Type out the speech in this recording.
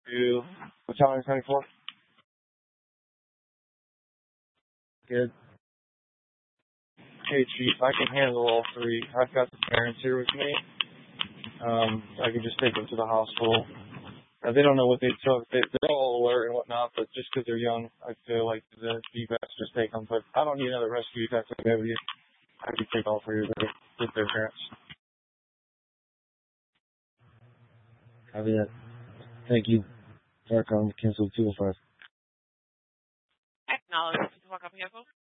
to Battalion 24. Good. Hey, Chief, I can handle all three. I've got the parents here with me. I can just take them to the hospital. They don't know what they took. They're all alert and whatnot, but just because they're young, I feel like the best just take them. But I don't need another rescue. That's okay with you. I can take all three of them with their parents. Copy that. Thank you. Farcom, cancel 205. Acknowledge. Copy info.